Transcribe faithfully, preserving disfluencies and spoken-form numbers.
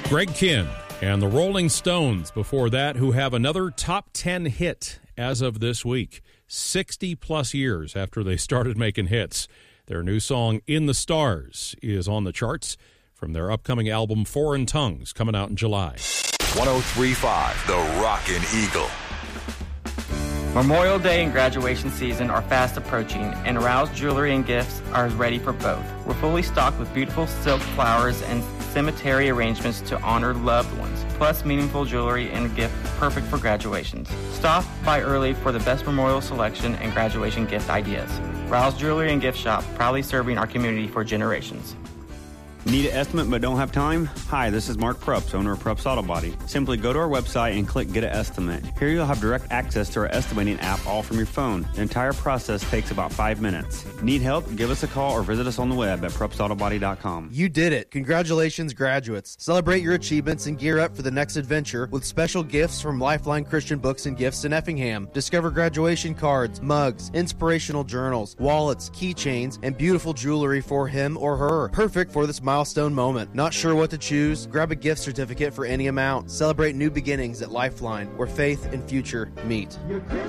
Greg Kihn and the Rolling Stones before that, who have another top ten hit as of this week, sixty plus years after they started making hits. Their new song, In the Stars, is on the charts from their upcoming album, Foreign Tongues, coming out in July. one oh three point five, The Rockin' Eagle. Memorial Day and graduation season are fast approaching, and Rouse Jewelry and Gifts are ready for both. We're fully stocked with beautiful silk flowers and cemetery arrangements to honor loved ones, plus meaningful jewelry and gift perfect for graduations. Stop by early for the best memorial selection and graduation gift ideas. Rouse Jewelry and Gift Shop, proudly serving our community for generations. Need an estimate but don't have time? Hi, this is Mark Prups, owner of Prups Auto Body. Simply go to our website and click Get an Estimate. Here you'll have direct access to our estimating app all from your phone. The entire process takes about five minutes. Need help? Give us a call or visit us on the web at prups auto body dot com. You did it. Congratulations, graduates. Celebrate your achievements and gear up for the next adventure with special gifts from Lifeline Christian Books and Gifts in Effingham. Discover graduation cards, mugs, inspirational journals, wallets, keychains, and beautiful jewelry for him or her. Perfect for this milestone moment. Not sure what to choose? Grab a gift certificate for any amount. Celebrate new beginnings at Lifeline, where faith and future meet.